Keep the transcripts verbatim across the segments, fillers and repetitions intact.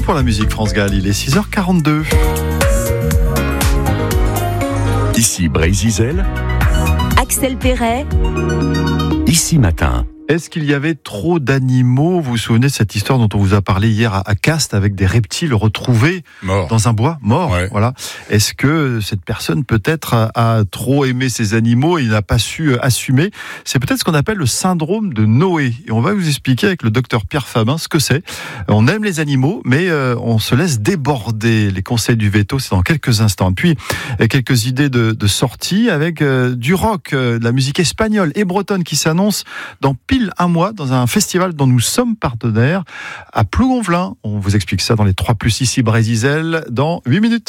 pour la musique France Gall, il est six heures quarante-deux. Ici Brésil, Axel Perret, Ici Matin. Est-ce qu'il y avait trop d'animaux ? Vous vous souvenez de cette histoire dont on vous a parlé hier à Castres avec des reptiles retrouvés Mort. dans un bois mort. Ouais. Voilà. Est-ce que cette personne peut-être a, a trop aimé ces animaux et n'a pas su assumer ? C'est peut-être ce qu'on appelle le syndrome de Noé. Et on va vous expliquer avec le docteur Pierre Fabin ce que c'est. On aime les animaux, mais euh, on se laisse déborder. Les conseils du veto, c'est dans quelques instants. Et puis quelques idées de, de sortie avec euh, du rock, euh, de la musique espagnole et bretonne qui s'annonce dans pile un mois dans un festival dont nous sommes partenaires à Plougonvelin. On vous explique ça dans les trois plus ici Brésil dans huit minutes.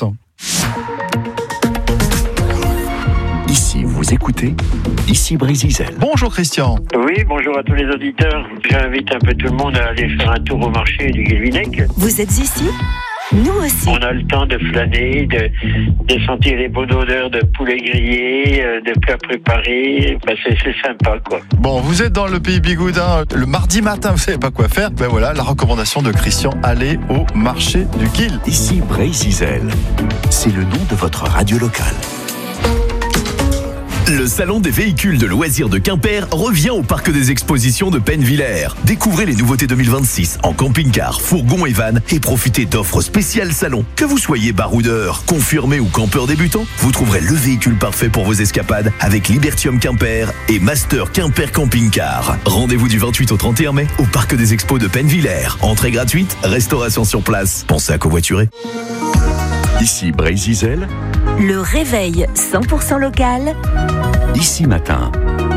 Ici, vous écoutez Ici Brésil. Bonjour Christian. Oui, bonjour à tous les auditeurs. J'invite un peu tout le monde à aller faire un tour au marché du Guilvinec. vous êtes ici ? Nous aussi. On a le temps de flâner, de, de sentir les bonnes odeurs de poulet grillé, euh, de plats préparés. Ben c'est, c'est sympa, quoi. Bon, vous êtes dans le pays Bigoudin le mardi matin, vous savez pas quoi faire. Ben voilà, la recommandation de Christian, allez au marché du Guil. Ici Brésil. C'est le nom de votre radio locale. Le salon des véhicules de loisirs de Quimper revient au parc des expositions de Pennevillers. Découvrez les nouveautés deux mille vingt-six en camping-car, fourgon et van et profitez d'offres spéciales salon. Que vous soyez baroudeur, confirmé ou campeur débutant, vous trouverez le véhicule parfait pour vos escapades avec Libertium Quimper et Master Quimper Camping Car. Rendez-vous du vingt-huit au trente et un mai au parc des expos de Pennevillers. Entrée gratuite, restauration sur place. Pensez à covoiturer. Ici Brésil. Le réveil cent pour cent local. Ici Matin.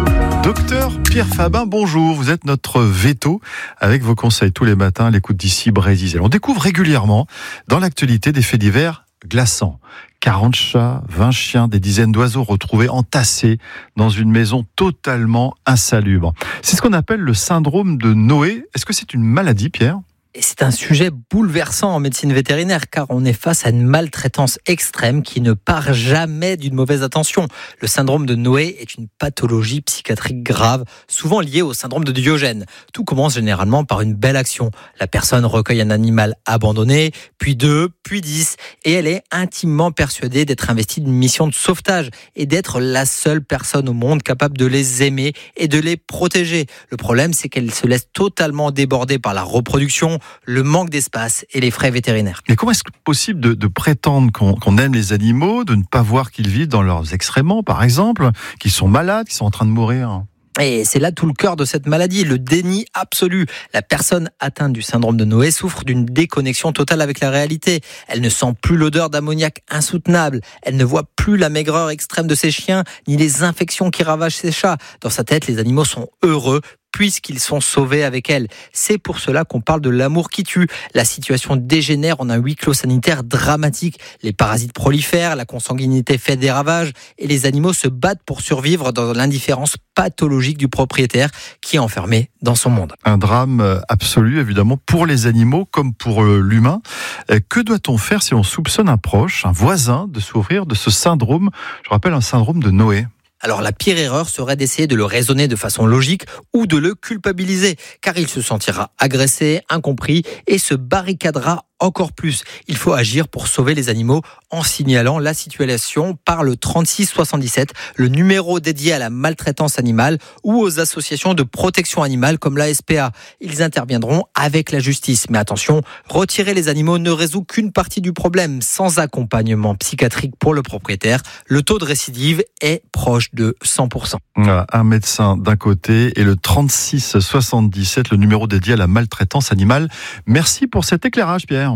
Docteur Pierre Fabin, bonjour. Vous êtes notre veto avec vos conseils tous les matins à l'écoute d'ici Brésil. On découvre régulièrement dans l'actualité des faits divers glaçants. quarante chats, vingt chiens, des dizaines d'oiseaux retrouvés entassés dans une maison totalement insalubre. C'est ce qu'on appelle le syndrome de Noé. Est-ce que c'est une maladie, Pierre ? Et c'est un sujet bouleversant en médecine vétérinaire car on est face à une maltraitance extrême qui ne part jamais d'une mauvaise attention. Le syndrome de Noé est une pathologie psychiatrique grave, souvent liée au syndrome de Diogène. Tout commence généralement par une belle action. La personne recueille un animal abandonné, puis deux, puis dix, et elle est intimement persuadée d'être investie d'une mission de sauvetage et d'être la seule personne au monde capable de les aimer et de les protéger. Le problème, c'est qu'elle se laisse totalement déborder par la reproduction, le manque d'espace et les frais vétérinaires. Mais comment est-ce possible de, de prétendre qu'on, qu'on aime les animaux, de ne pas voir qu'ils vivent dans leurs excréments, par exemple, qu'ils sont malades, qu'ils sont en train de mourir ? Et c'est là tout le cœur de cette maladie, le déni absolu. La personne atteinte du syndrome de Noé souffre d'une déconnexion totale avec la réalité. Elle ne sent plus l'odeur d'ammoniac insoutenable. Elle ne voit plus la maigreur extrême de ses chiens, ni les infections qui ravagent ses chats. Dans sa tête, les animaux sont heureux puisqu'ils sont sauvés avec elle. C'est pour cela qu'on parle de l'amour qui tue. La situation dégénère en un huis clos sanitaire dramatique. Les parasites prolifèrent, la consanguinité fait des ravages et les animaux se battent pour survivre dans l'indifférence pathologique du propriétaire qui est enfermé dans son monde. Un drame absolu, évidemment, pour les animaux comme pour l'humain. Que doit-on faire si on soupçonne un proche, un voisin, de souffrir de ce syndrome ? Je rappelle un syndrome de Noé. Alors la pire erreur serait d'essayer de le raisonner de façon logique ou de le culpabiliser, car il se sentira agressé, incompris et se barricadera encore plus. Il faut agir pour sauver les animaux en signalant la situation par le trente-six soixante-dix-sept, le numéro dédié à la maltraitance animale ou aux associations de protection animale comme l'A S P A. Ils interviendront avec la justice. Mais attention, retirer les animaux ne résout qu'une partie du problème. Sans accompagnement psychiatrique pour le propriétaire, le taux de récidive est proche de cent pour cent. Voilà, un médecin d'un côté et le trente-six soixante-dix-sept, le numéro dédié à la maltraitance animale. Merci pour cet éclairage, Pierre.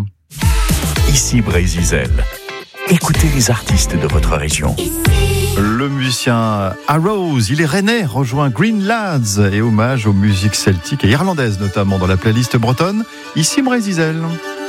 Ici Brésil. Écoutez les artistes de votre région. Le musicien Arrows, il est rennais, rejoint Green Lads et hommage aux musiques celtiques et irlandaises notamment dans la playlist bretonne. Ici Brésil.